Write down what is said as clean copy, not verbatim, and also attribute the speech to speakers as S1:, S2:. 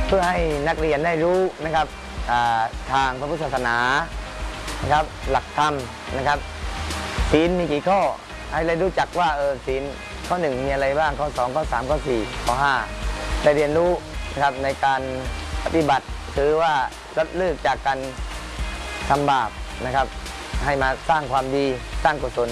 S1: เพื่อให้นักเรียนได้รู้นะครับทางพระพุทธศาสนานะครับหลักธรรมนะครับศีลมีกี่ข้อให้ได้รู้จักว่าศีลข้อ1มีอะไรบ้างข้อ2ข้อ3ข้อ4ข้อ5ได้เรียนรู้นะครับในการปฏิบัติถือว่าลดเลิกจากการทำบาปนะครับให้มาสร้างความดีสร้างกุศล